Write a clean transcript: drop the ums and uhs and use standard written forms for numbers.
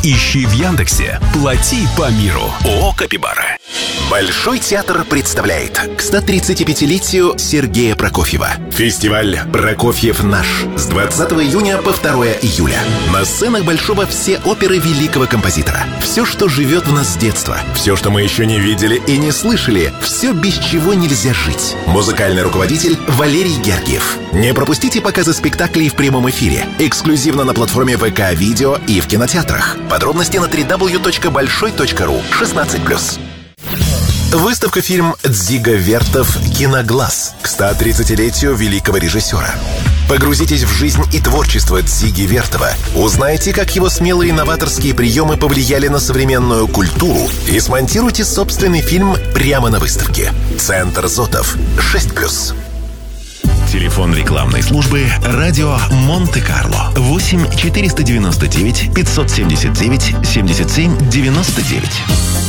Ищи в Яндексе «Плати по миру». ООО «Капибара». Большой театр представляет к 135-летию Сергея Прокофьева фестиваль «Прокофьев наш» с 20 июня по 2 июля. На сценах Большого все оперы великого композитора. Все, что живет в нас с детства. Все, что мы еще не видели и не слышали. Все, без чего нельзя жить. Музыкальный руководитель Валерий Гергиев. Не пропустите показы спектаклей в прямом эфире. Эксклюзивно на платформе ВК Видео и в кинотеатрах. Подробности на www.большой.ру 16+. Выставка «Фильм Дзига Вертов. Киноглаз» к 130-летию великого режиссера. Погрузитесь в жизнь и творчество Дзиги Вертова. Узнайте, как его смелые новаторские приемы повлияли на современную культуру, и смонтируйте собственный фильм прямо на выставке. Центр Зотов 6+. Телефон рекламной службы «Радио Монте-Карло» 8 499 579 77 99.